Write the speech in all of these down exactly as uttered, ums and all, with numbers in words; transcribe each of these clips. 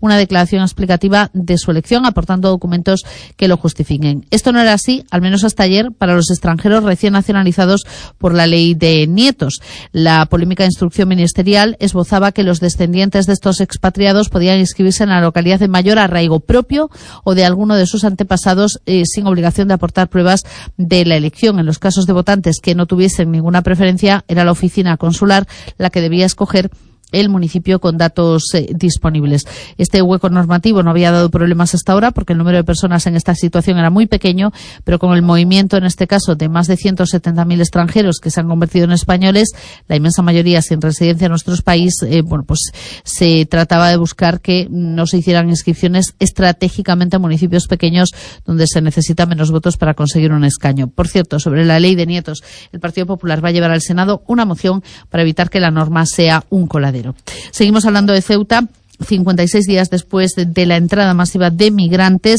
una declaración explicativa de su elección, aportando documentos que lo justifiquen. Esto no era así, al menos hasta ayer, para los extranjeros recién nacionalizados por la ley de nietos. La polémica instrucción ministerial esbozaba que los descendientes de estos expatriados podían inscribirse en la localidad de mayor arraigo propio o de alguno de sus antepasados eh, sin obligación de aportar pruebas de la elección. En los casos de votantes que no tuviesen ninguna preferencia, era la oficina consular la que debía escoger el municipio con datos eh, disponibles. Este hueco normativo no había dado problemas hasta ahora porque el número de personas en esta situación era muy pequeño, pero con el movimiento, en este caso, de más de ciento setenta mil extranjeros que se han convertido en españoles, la inmensa mayoría sin residencia en nuestro país, eh, bueno, pues se trataba de buscar que no se hicieran inscripciones estratégicamente en municipios pequeños donde se necesitan menos votos para conseguir un escaño. Por cierto, sobre la ley de nietos, el Partido Popular va a llevar al Senado una moción para evitar que la norma sea un coladero. Seguimos hablando de Ceuta. cincuenta y seis días después de, de la entrada masiva de migrantes,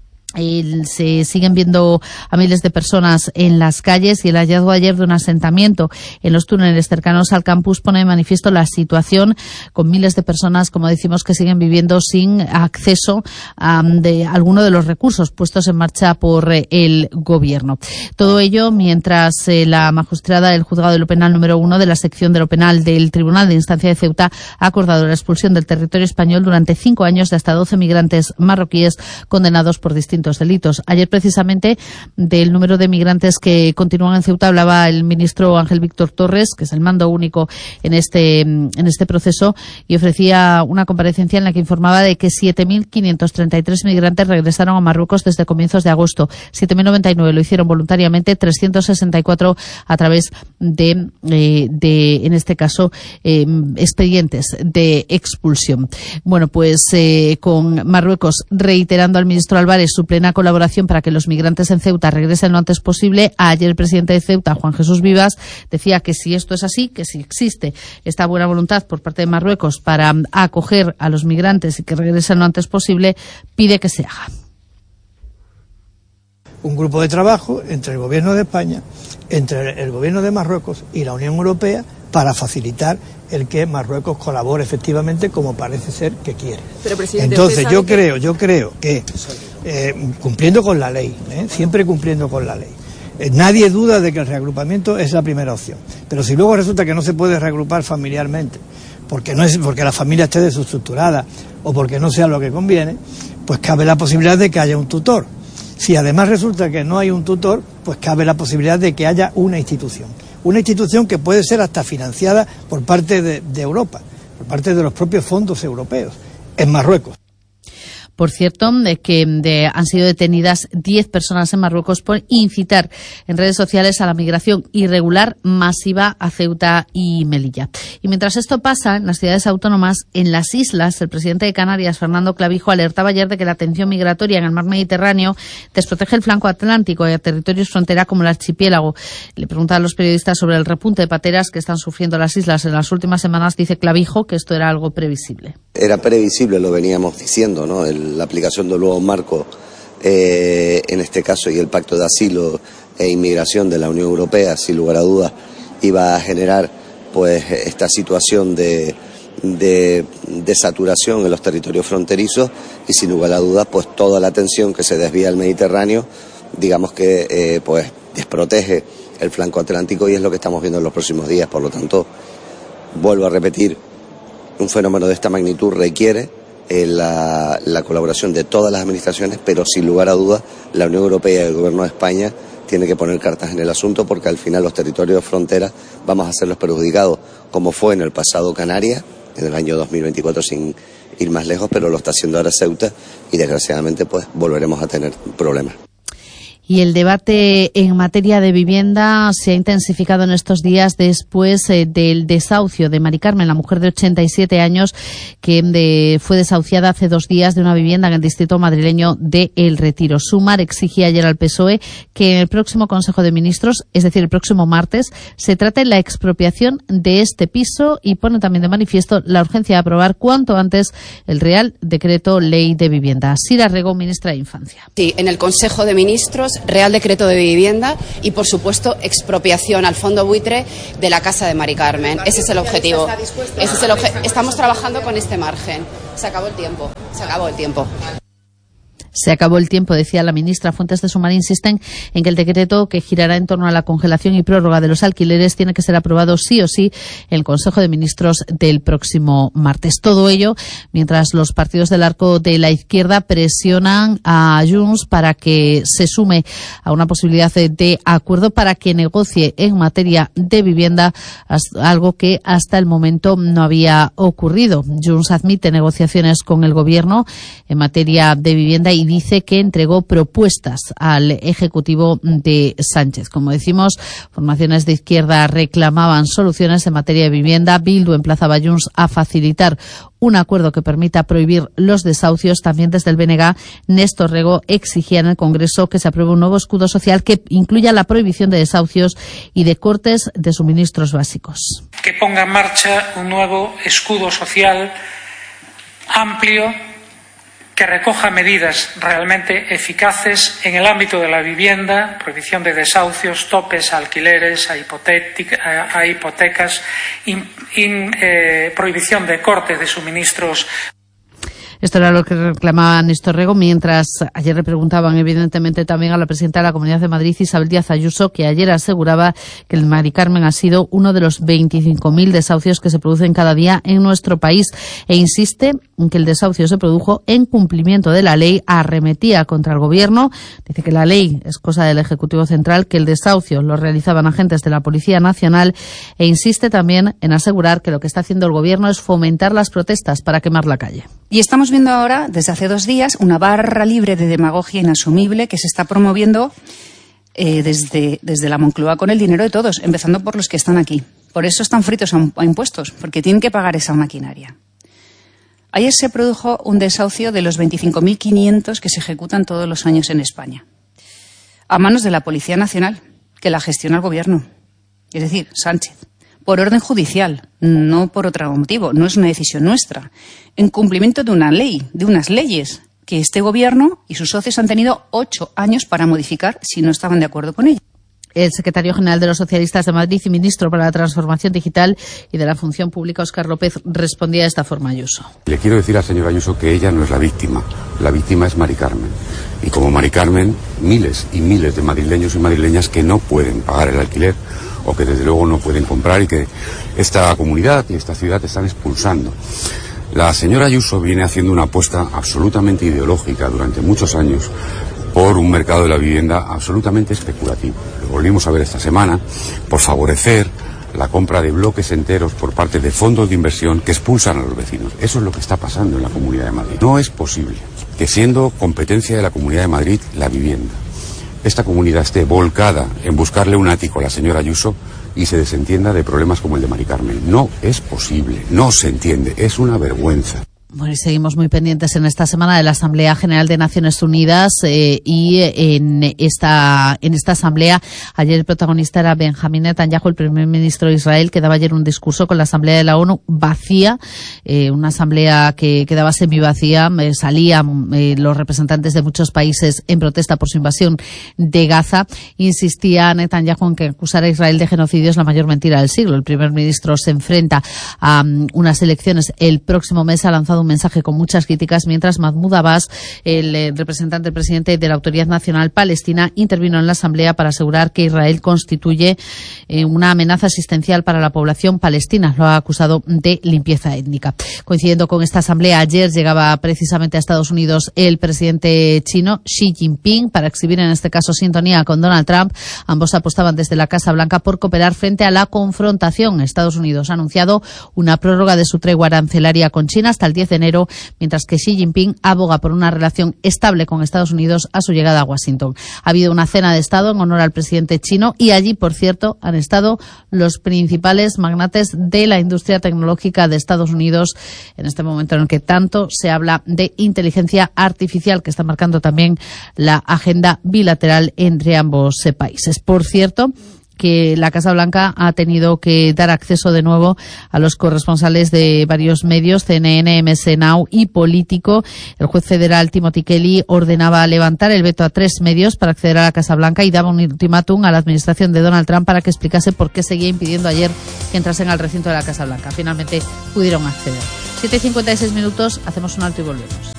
El, se siguen viendo a miles de personas en las calles y el hallazgo ayer de un asentamiento en los túneles cercanos al campus pone de manifiesto la situación con miles de personas, como decimos, que siguen viviendo sin acceso a de alguno de los recursos puestos en marcha por eh, el gobierno. Todo ello mientras eh, la magistrada del juzgado de lo penal número uno de la sección de lo penal del Tribunal de Instancia de Ceuta ha acordado la expulsión del territorio español durante cinco años de hasta doce migrantes marroquíes condenados por distintos delitos. Ayer, precisamente, del número de migrantes que continúan en Ceuta hablaba el ministro Ángel Víctor Torres, que es el mando único en este en este proceso, y ofrecía una comparecencia en la que informaba de que siete mil quinientos treinta y tres migrantes regresaron a Marruecos desde comienzos de agosto. siete mil noventa y nueve lo hicieron voluntariamente, trescientos sesenta y cuatro a través de, eh, de en este caso, eh, expedientes de expulsión. Bueno, pues eh, con Marruecos reiterando al ministro Álvarez su plena colaboración para que los migrantes en Ceuta regresen lo antes posible. Ayer el presidente de Ceuta, Juan Jesús Vivas, decía que si esto es así, que si existe esta buena voluntad por parte de Marruecos para acoger a los migrantes y que regresen lo antes posible, pide que se haga. Un grupo de trabajo entre el gobierno de España, entre el gobierno de Marruecos y la Unión Europea para facilitar el que Marruecos colabore efectivamente como parece ser que quiere. Pero, presidente, entonces yo que... creo, yo creo que eh, cumpliendo con la ley, ¿eh? siempre cumpliendo con la ley. Eh, nadie duda de que el reagrupamiento es la primera opción. Pero si luego resulta que no se puede reagrupar familiarmente, porque no es porque la familia esté desestructurada o porque no sea lo que conviene, pues cabe la posibilidad de que haya un tutor. Si además resulta que no hay un tutor, pues cabe la posibilidad de que haya una institución. Una institución que puede ser hasta financiada por parte de, de Europa, por parte de los propios fondos europeos, en Marruecos. Por cierto, de que de, han sido detenidas diez personas en Marruecos por incitar en redes sociales a la migración irregular masiva a Ceuta y Melilla. Y mientras esto pasa en las ciudades autónomas, en las islas, el presidente de Canarias, Fernando Clavijo, alertaba ayer de que la tensión migratoria en el mar Mediterráneo desprotege el flanco atlántico y a territorios frontera como el archipiélago. Le preguntaba a los periodistas sobre el repunte de pateras que están sufriendo las islas en las últimas semanas. Dice Clavijo que esto era algo previsible. Era previsible, lo veníamos diciendo, ¿no? El la aplicación del nuevo marco, eh, en este caso, y el pacto de asilo e inmigración de la Unión Europea, sin lugar a dudas, iba a generar pues esta situación de, de, de saturación en los territorios fronterizos y, sin lugar a dudas, pues toda la atención que se desvía al Mediterráneo, digamos que eh, pues desprotege el flanco atlántico y es lo que estamos viendo en los próximos días. Por lo tanto, vuelvo a repetir, un fenómeno de esta magnitud requiere eh, la, la colaboración de todas las administraciones, pero sin lugar a dudas la Unión Europea y el Gobierno de España tiene que poner cartas en el asunto, porque al final los territorios de frontera vamos a ser los perjudicados, como fue en el pasado Canarias, en el año dos mil veinticuatro, sin ir más lejos, pero lo está haciendo ahora Ceuta y desgraciadamente pues volveremos a tener problemas. Y el debate en materia de vivienda se ha intensificado en estos días después eh, del desahucio de Mari Carmen, la mujer de ochenta y siete años que de, fue desahuciada hace dos días de una vivienda en el distrito madrileño de El Retiro. Sumar exigía ayer al P S O E que en el próximo Consejo de Ministros, es decir, el próximo martes, se trate la expropiación de este piso y pone también de manifiesto la urgencia de aprobar cuanto antes el Real Decreto Ley de Vivienda. Sira Rego, ministra de Infancia. Sí, en el Consejo de Ministros, Real Decreto de Vivienda y, por supuesto, expropiación al fondo buitre de la casa de Mari Carmen. Ese es el objetivo. Ese es el obje- Estamos trabajando con este margen. Se acabó el tiempo, se acabó el tiempo. Se acabó el tiempo, decía la ministra. Fuentes de Sumar insisten en que el decreto que girará en torno a la congelación y prórroga de los alquileres tiene que ser aprobado sí o sí en el Consejo de Ministros del próximo martes. Todo ello mientras los partidos del arco de la izquierda presionan a Junts para que se sume a una posibilidad de acuerdo para que negocie en materia de vivienda, algo que hasta el momento no había ocurrido. Junts admite negociaciones con el Gobierno en materia de vivienda y dice que entregó propuestas al Ejecutivo de Sánchez. Como decimos, formaciones de izquierda reclamaban soluciones en materia de vivienda. Bildu emplazaba a Junts a facilitar un acuerdo que permita prohibir los desahucios. También desde el B N G, Néstor Rego exigía en el Congreso que se apruebe un nuevo escudo social que incluya la prohibición de desahucios y de cortes de suministros básicos. Que ponga en marcha un nuevo escudo social amplio que recoja medidas realmente eficaces en el ámbito de la vivienda, prohibición de desahucios, topes a alquileres, a, a, a hipotecas, in, in, eh, prohibición de cortes de suministros. Esto era lo que reclamaba Néstor Rego, mientras ayer le preguntaban evidentemente también a la presidenta de la Comunidad de Madrid, Isabel Díaz Ayuso, que ayer aseguraba que el Mari Carmen ha sido uno de los veinticinco mil desahucios que se producen cada día en nuestro país, e insiste en que el desahucio se produjo en cumplimiento de la ley. Arremetía contra el Gobierno, dice que la ley es cosa del Ejecutivo Central, que el desahucio lo realizaban agentes de la Policía Nacional, e insiste también en asegurar que lo que está haciendo el Gobierno es fomentar las protestas para quemar la calle. Y estamos viendo ahora, desde hace dos días, una barra libre de demagogia inasumible que se está promoviendo eh, desde, desde la Moncloa con el dinero de todos, empezando por los que están aquí. Por eso están fritos a, a impuestos, porque tienen que pagar esa maquinaria. Ayer se produjo un desahucio de los veinticinco mil quinientos que se ejecutan todos los años en España, a manos de la Policía Nacional, que la gestiona el Gobierno, es decir, Sánchez. Por orden judicial, no por otro motivo, no es una decisión nuestra, en cumplimiento de una ley, de unas leyes que este Gobierno y sus socios han tenido ocho años para modificar si no estaban de acuerdo con ellas. El secretario general de los Socialistas de Madrid y ministro para la Transformación Digital y de la Función Pública, Óscar López, respondía de esta forma a Ayuso. Le quiero decir al señor Ayuso que ella no es la víctima, la víctima es Mari Carmen. Y como Mari Carmen, miles y miles de madrileños y madrileñas que no pueden pagar el alquiler o que desde luego no pueden comprar y que esta comunidad y esta ciudad están expulsando. La señora Ayuso viene haciendo una apuesta absolutamente ideológica durante muchos años por un mercado de la vivienda absolutamente especulativo. Lo volvimos a ver esta semana por favorecer la compra de bloques enteros por parte de fondos de inversión que expulsan a los vecinos. Eso es lo que está pasando en la Comunidad de Madrid. No es posible que, siendo competencia de la Comunidad de Madrid la vivienda, esta comunidad esté volcada en buscarle un ático a la señora Ayuso y se desentienda de problemas como el de Mari Carmen. No es posible, no se entiende, es una vergüenza. Bueno, y seguimos muy pendientes en esta semana de la Asamblea General de Naciones Unidas eh, y en esta en esta asamblea ayer el protagonista era Benjamín Netanyahu, el primer ministro de Israel, que daba ayer un discurso con la Asamblea de la ONU vacía, eh, una asamblea que quedaba semivacía. Eh, salían eh, los representantes de muchos países en protesta por su invasión de Gaza. Insistía Netanyahu en que acusar a Israel de genocidio es la mayor mentira del siglo. El primer ministro se enfrenta a um, unas elecciones el próximo mes. Ha lanzado un mensaje con muchas críticas, mientras Mahmoud Abbas, el eh, representante del presidente de la Autoridad Nacional Palestina, intervino en la Asamblea para asegurar que Israel constituye eh, una amenaza existencial para la población palestina. Lo ha acusado de limpieza étnica. Coincidiendo con esta Asamblea, ayer llegaba precisamente a Estados Unidos el presidente chino Xi Jinping para exhibir en este caso sintonía con Donald Trump. Ambos apostaban desde la Casa Blanca por cooperar frente a la confrontación. Estados Unidos ha anunciado una prórroga de su tregua arancelaria con China hasta el diez de enero, mientras que Xi Jinping aboga por una relación estable con Estados Unidos a su llegada a Washington. Ha habido una cena de Estado en honor al presidente chino y allí, por cierto, han estado los principales magnates de la industria tecnológica de Estados Unidos en este momento en el que tanto se habla de inteligencia artificial, que está marcando también la agenda bilateral entre ambos países. Por cierto, que la Casa Blanca ha tenido que dar acceso de nuevo a los corresponsales de varios medios, C N N, M S Now y Político. El juez federal Timothy Kelly ordenaba levantar el veto a tres medios para acceder a la Casa Blanca y daba un ultimátum a la administración de Donald Trump para que explicase por qué seguía impidiendo ayer que entrasen al recinto de la Casa Blanca. Finalmente pudieron acceder. siete y cincuenta y seis minutos, hacemos un alto y volvemos.